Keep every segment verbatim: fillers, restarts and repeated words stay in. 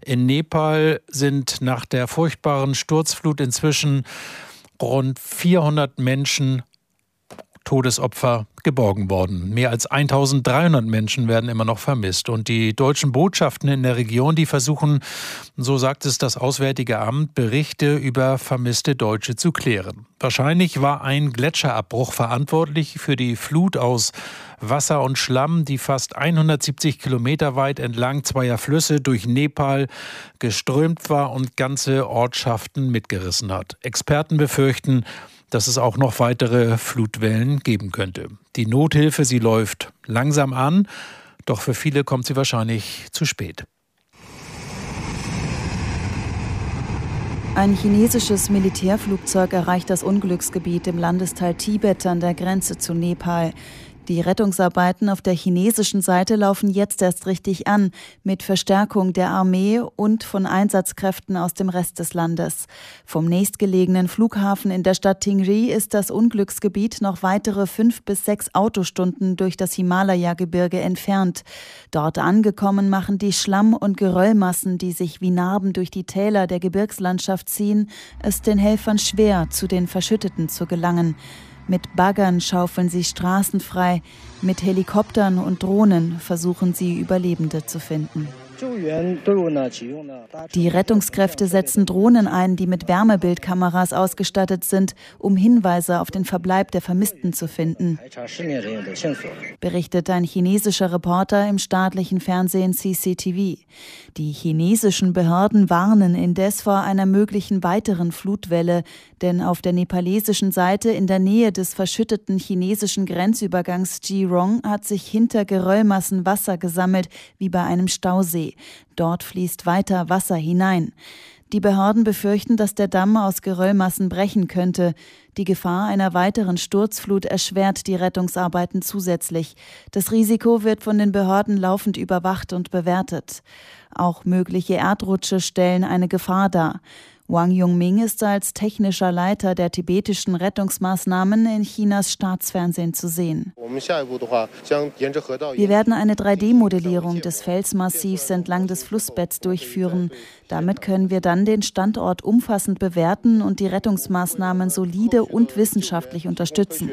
In Nepal sind nach der furchtbaren Sturzflut inzwischen rund vierhundert Menschen, Todesopfer, geborgen worden. Mehr als eintausenddreihundert Menschen werden immer noch vermisst. Und die deutschen Botschaften in der Region, die versuchen, so sagt es das Auswärtige Amt, Berichte über vermisste Deutsche zu klären. Wahrscheinlich war ein Gletscherabbruch verantwortlich für die Flut aus Wasser und Schlamm, die fast hundertsiebzig Kilometer weit entlang zweier Flüsse durch Nepal geströmt war und ganze Ortschaften mitgerissen hat. Experten befürchten, dass es auch noch weitere Flutwellen geben könnte. Die Nothilfe, sie läuft langsam an, doch für viele kommt sie wahrscheinlich zu spät. Ein chinesisches Militärflugzeug erreicht das Unglücksgebiet im Landesteil Tibet an der Grenze zu Nepal. Die Rettungsarbeiten auf der chinesischen Seite laufen jetzt erst richtig an, mit Verstärkung der Armee und von Einsatzkräften aus dem Rest des Landes. Vom nächstgelegenen Flughafen in der Stadt Tingri ist das Unglücksgebiet noch weitere fünf bis sechs Autostunden durch das Himalaya-Gebirge entfernt. Dort angekommen machen die Schlamm- und Geröllmassen, die sich wie Narben durch die Täler der Gebirgslandschaft ziehen, es den Helfern schwer, zu den Verschütteten zu gelangen. Mit Baggern schaufeln sie Straßen frei, mit Helikoptern und Drohnen versuchen sie, Überlebende zu finden. Die Rettungskräfte setzen Drohnen ein, die mit Wärmebildkameras ausgestattet sind, um Hinweise auf den Verbleib der Vermissten zu finden, berichtet ein chinesischer Reporter im staatlichen Fernsehen C C T V. Die chinesischen Behörden warnen indes vor einer möglichen weiteren Flutwelle, denn auf der nepalesischen Seite in der Nähe des verschütteten chinesischen Grenzübergangs Jirong hat sich hinter Geröllmassen Wasser gesammelt, wie bei einem Stausee. Dort fließt weiter Wasser hinein. Die Behörden befürchten, dass der Damm aus Geröllmassen brechen könnte. Die Gefahr einer weiteren Sturzflut erschwert die Rettungsarbeiten zusätzlich. Das Risiko wird von den Behörden laufend überwacht und bewertet. Auch mögliche Erdrutsche stellen eine Gefahr dar. Wang Yongming ist als technischer Leiter der tibetischen Rettungsmaßnahmen in Chinas Staatsfernsehen zu sehen. Wir werden eine drei D Modellierung des Felsmassivs entlang des Flussbetts durchführen. Damit können wir dann den Standort umfassend bewerten und die Rettungsmaßnahmen solide und wissenschaftlich unterstützen.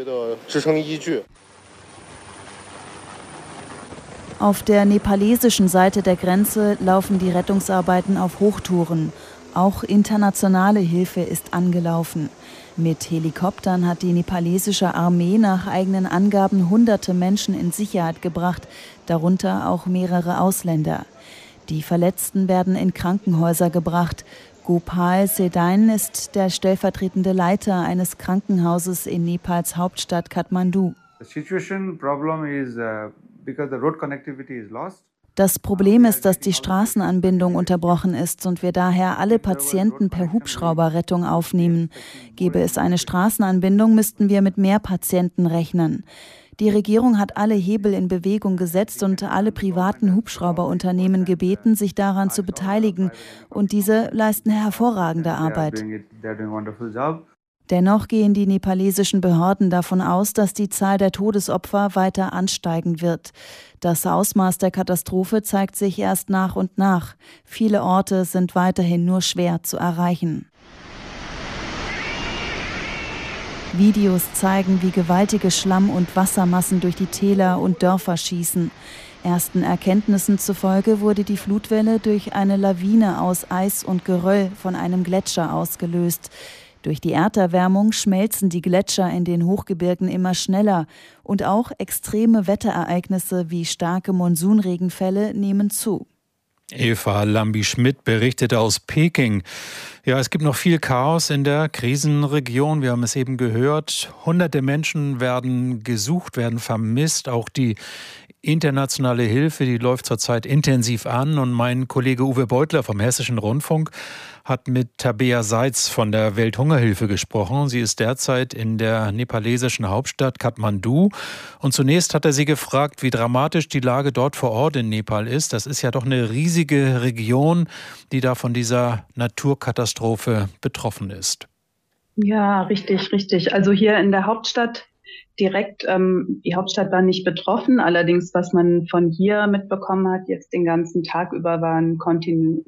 Auf der nepalesischen Seite der Grenze laufen die Rettungsarbeiten auf Hochtouren. Auch internationale Hilfe ist angelaufen. Mit Helikoptern hat die nepalesische Armee nach eigenen Angaben hunderte Menschen in Sicherheit gebracht, darunter auch mehrere Ausländer. Die Verletzten werden in Krankenhäuser gebracht. Gopal Sedain ist der stellvertretende Leiter eines Krankenhauses in Nepals Hauptstadt Kathmandu. The situation problem is uh, because the road connectivity is lost. Das Problem ist, dass die Straßenanbindung unterbrochen ist und wir daher alle Patienten per Hubschrauberrettung aufnehmen. Gäbe es eine Straßenanbindung, müssten wir mit mehr Patienten rechnen. Die Regierung hat alle Hebel in Bewegung gesetzt und alle privaten Hubschrauberunternehmen gebeten, sich daran zu beteiligen. Und diese leisten hervorragende Arbeit. Dennoch gehen die nepalesischen Behörden davon aus, dass die Zahl der Todesopfer weiter ansteigen wird. Das Ausmaß der Katastrophe zeigt sich erst nach und nach. Viele Orte sind weiterhin nur schwer zu erreichen. Videos zeigen, wie gewaltige Schlamm- und Wassermassen durch die Täler und Dörfer schießen. Ersten Erkenntnissen zufolge wurde die Flutwelle durch eine Lawine aus Eis und Geröll von einem Gletscher ausgelöst. Durch die Erderwärmung schmelzen die Gletscher in den Hochgebirgen immer schneller und auch extreme Wetterereignisse wie starke Monsunregenfälle nehmen zu. Eva Lambi-Schmidt berichtete aus Peking. Ja, es gibt noch viel Chaos in der Krisenregion. Wir haben es eben gehört. Hunderte Menschen werden gesucht, werden vermisst. Auch die internationale Hilfe, die läuft zurzeit intensiv an. Und mein Kollege Uwe Beutler vom Hessischen Rundfunk hat mit Tabea Seitz von der Welthungerhilfe gesprochen. Sie ist derzeit in der nepalesischen Hauptstadt Kathmandu. Und zunächst hat er sie gefragt, wie dramatisch die Lage dort vor Ort in Nepal ist. Das ist ja doch eine riesige Region, die da von dieser Naturkatastrophe betroffen ist. Ja, richtig, richtig. Also hier in der Hauptstadt direkt, ähm, die Hauptstadt war nicht betroffen. Allerdings, was man von hier mitbekommen hat, jetzt den ganzen Tag über waren kontinu-